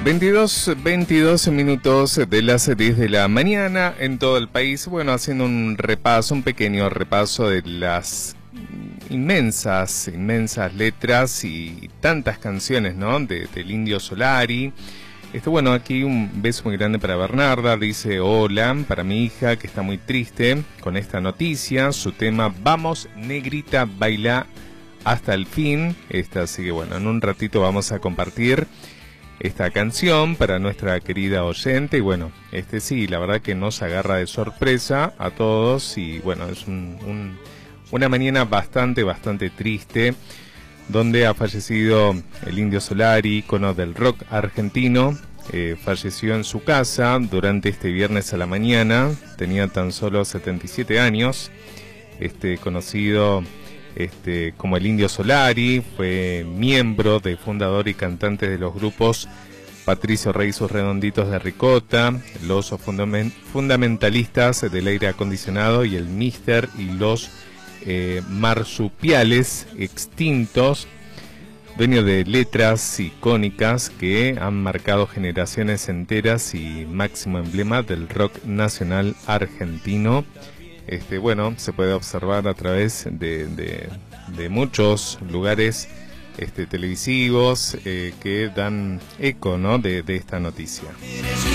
22 minutos de las 10 de la mañana en todo el país. Bueno, haciendo un repaso, un pequeño repaso de las inmensas letras y tantas canciones, ¿no? Del Indio Solari. Bueno, aquí un beso muy grande para Bernarda. Dice: hola, para mi hija que está muy triste con esta noticia. Su tema: vamos negrita, baila hasta el fin. Así que bueno, en un ratito vamos a compartir esta canción para nuestra querida oyente. Y bueno, sí, la verdad que nos agarra de sorpresa a todos. Y bueno, es una mañana bastante triste, donde ha fallecido el Indio Solari, ícono del rock argentino. Falleció en su casa durante este viernes a la mañana. Tenía tan solo 77 años. Conocido como el Indio Solari, fue miembro, fundador y cantante de los grupos Patricio Rey y sus Redonditos de Ricota, los fundamentalistas del aire acondicionado y el Mister y los marsupiales extintos. Dueño de letras icónicas que han marcado generaciones enteras y máximo emblema del rock nacional argentino. Bueno, se puede observar a través de muchos lugares televisivos que dan eco, ¿no? de esta noticia.